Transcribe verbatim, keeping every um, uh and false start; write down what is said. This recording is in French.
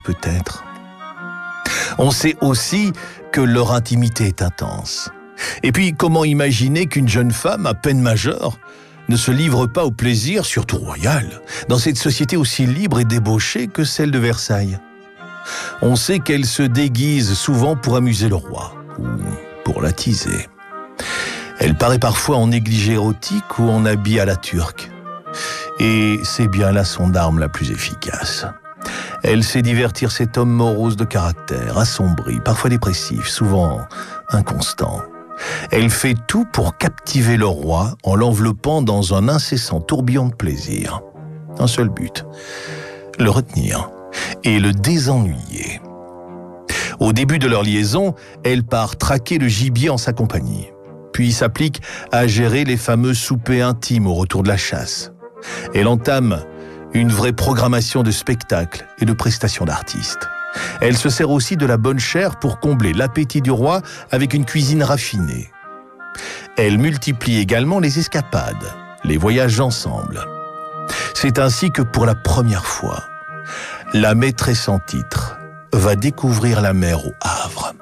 peut-être. On sait aussi que leur intimité est intense. Et puis, comment imaginer qu'une jeune femme, à peine majeure, ne se livre pas au plaisir, surtout royal, dans cette société aussi libre et débauchée que celle de Versailles? On sait qu'elle se déguise souvent pour amuser le roi, ou pour l'attiser. Elle paraît parfois en négligé érotique ou en habit à la turque. Et c'est bien là son arme la plus efficace. Elle sait divertir cet homme morose de caractère, assombri, parfois dépressif, souvent inconstant. Elle fait tout pour captiver le roi en l'enveloppant dans un incessant tourbillon de plaisir. Un seul but, le retenir et le désennuyer. Au début de leur liaison, elle part traquer le gibier en sa compagnie, puis s'applique à gérer les fameux soupers intimes au retour de la chasse. Elle entame une vraie programmation de spectacles et de prestations d'artistes. Elle se sert aussi de la bonne chair pour combler l'appétit du roi avec une cuisine raffinée. Elle multiplie également les escapades, les voyages ensemble. C'est ainsi que pour la première fois, la maîtresse en titre va découvrir la mer au Havre.